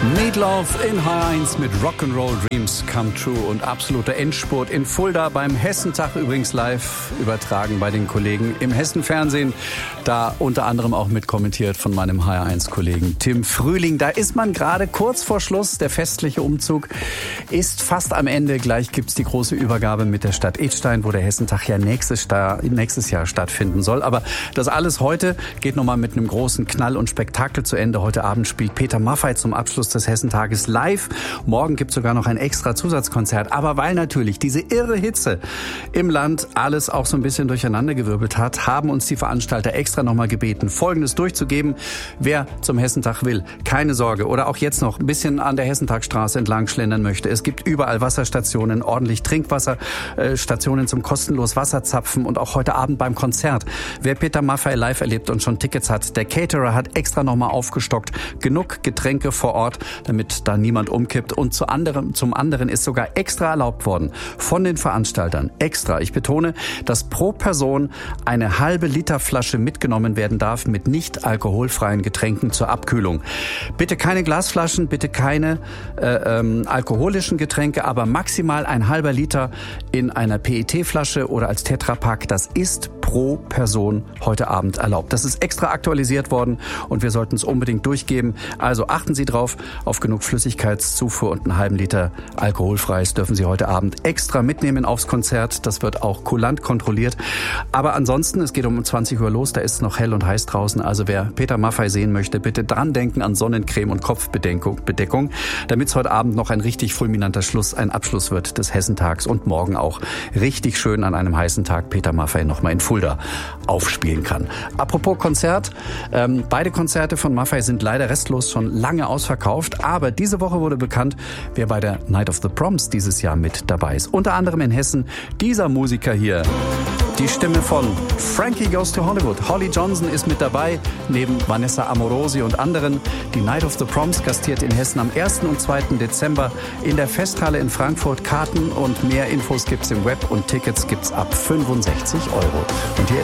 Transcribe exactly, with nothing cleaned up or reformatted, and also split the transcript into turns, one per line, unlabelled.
Meatloaf in H eins mit Rock'n'Roll Dreams Come True und absoluter Endspurt in Fulda beim Hessentag, übrigens live übertragen bei den Kollegen im Hessen-Fernsehen. Da unter anderem auch mit kommentiert von meinem H eins Kollegen Tim Frühling. Da ist man gerade kurz vor Schluss. Der festliche Umzug ist fast am Ende. Gleich gibt's die große Übergabe mit der Stadt Idstein, wo der Hessentag ja nächstes, nächstes Jahr stattfinden soll. Aber das alles heute geht nochmal mit einem großen Knall und Spektakel zu Ende. Heute Abend spielt Peter Maffay zum Abschluss des Hessentages live. Morgen gibt's sogar noch ein extra Zusatzkonzert. Aber weil natürlich diese irre Hitze im Land alles auch so ein bisschen durcheinandergewirbelt hat, haben uns die Veranstalter extra nochmal gebeten, Folgendes durchzugeben. Wer zum Hessentag will, keine Sorge. Oder auch jetzt noch ein bisschen an der Hessentagstraße entlang schlendern möchte. Es gibt überall Wasserstationen, ordentlich Trinkwasserstationen zum kostenlos Wasserzapfen und auch heute Abend beim Konzert. Wer Peter Maffay live erlebt und schon Tickets hat, der Caterer hat extra nochmal aufgestockt. Genug Getränke vor Ort, damit da niemand umkippt. Und zu anderem, zum anderen ist sogar extra erlaubt worden von den Veranstaltern. Extra, ich betone, dass pro Person eine halbe Liter Flasche mitgenommen werden darf mit nicht alkoholfreien Getränken zur Abkühlung. Bitte keine Glasflaschen, bitte keine äh, ähm, alkoholischen Getränke, aber maximal ein halber Liter in einer P E T-Flasche oder als Tetrapack. Das ist pro Person heute Abend erlaubt. Das ist extra aktualisiert worden und wir sollten es unbedingt durchgeben. Also achten Sie drauf, auf genug Flüssigkeitszufuhr und einen halben Liter alkoholfreies dürfen Sie heute Abend extra mitnehmen aufs Konzert. Das wird auch kulant kontrolliert. Aber ansonsten, es geht um zwanzig Uhr los, da ist es noch hell und heiß draußen. Also wer Peter Maffay sehen möchte, bitte dran denken an Sonnencreme und Kopfbedeckung, Bedeckung, damit es heute Abend noch ein richtig fulminanter Schluss, ein Abschluss wird des Hessentags und morgen auch richtig schön an einem heißen Tag Peter Maffay nochmal in Fulda aufspielen kann. Apropos Konzert, ähm, beide Konzerte von Maffay sind leider restlos schon lange ausverkauft, aber diese Woche wurde bekannt, wer bei der Night of the Proms dieses Jahr mit dabei ist. Unter anderem in Hessen dieser Musiker hier. Die Stimme von Frankie Goes to Hollywood. Holly Johnson ist mit dabei, neben Vanessa Amorosi und anderen. Die Night of the Proms gastiert in Hessen am ersten und zweiten Dezember in der Festhalle in Frankfurt. Karten und mehr Infos gibt's im Web und Tickets gibt's ab fünfundsechzig Euro. Und hier